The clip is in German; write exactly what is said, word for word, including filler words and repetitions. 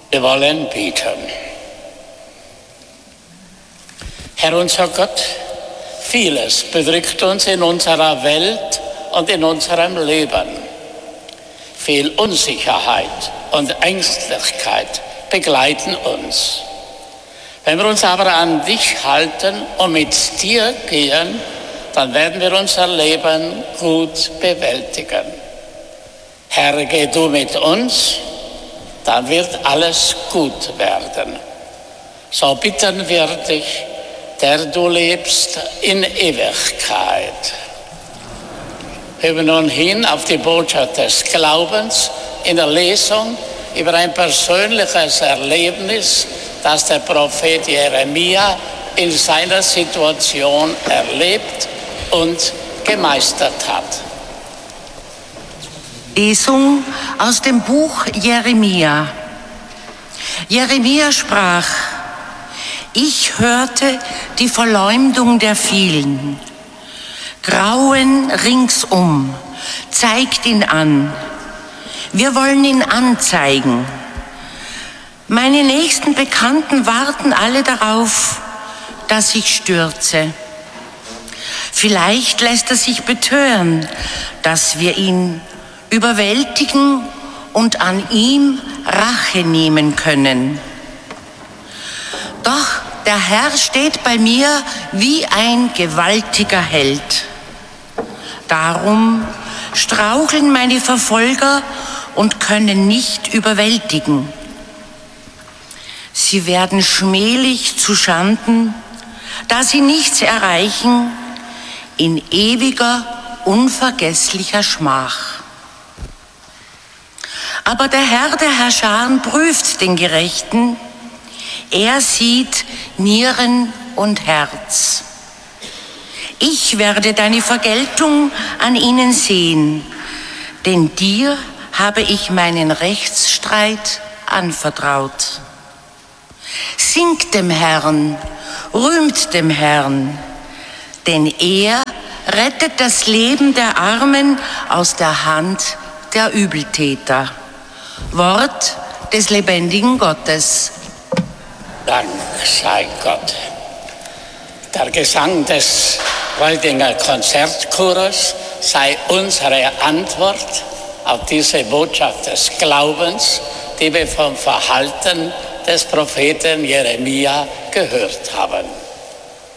Wir wollen beten. Herr unser Gott, vieles bedrückt uns in unserer Welt und in unserem Leben. Viel Unsicherheit und Ängstlichkeit begleiten uns. Wenn wir uns aber an dich halten und mit dir gehen, dann werden wir unser Leben gut bewältigen. Herr, geh du mit uns, dann wird alles gut werden. So bitten wir dich, der du lebst in Ewigkeit. Hören wir nun hin auf die Botschaft des Glaubens in der Lesung über ein persönliches Erlebnis, das der Prophet Jeremia in seiner Situation erlebt und gemeistert hat. Lesung aus dem Buch Jeremia. Jeremia sprach: Ich hörte die Verleumdung der vielen. Grauen ringsum, zeigt ihn an. Wir wollen ihn anzeigen. Meine nächsten Bekannten warten alle darauf, dass ich stürze. Vielleicht lässt er sich betören, dass wir ihn überwältigen und an ihm Rache nehmen können. Doch der Herr steht bei mir wie ein gewaltiger Held. Darum straucheln meine Verfolger und können nicht überwältigen. Sie werden schmählich zu Schanden, da sie nichts erreichen, in ewiger, unvergesslicher Schmach. Aber der Herr der Herrscharen prüft den Gerechten. Er sieht Nieren und Herz. Ich werde deine Vergeltung an ihnen sehen, denn dir habe ich meinen Rechtsstreit anvertraut. Singt dem Herrn, rühmt dem Herrn, denn er rettet das Leben der Armen aus der Hand der Übeltäter. Wort des lebendigen Gottes. Dank sei Gott. Der Gesang des heutigen Konzertchores sei unsere Antwort auf diese Botschaft des Glaubens, die wir vom Verhalten des Propheten Jeremia gehört haben.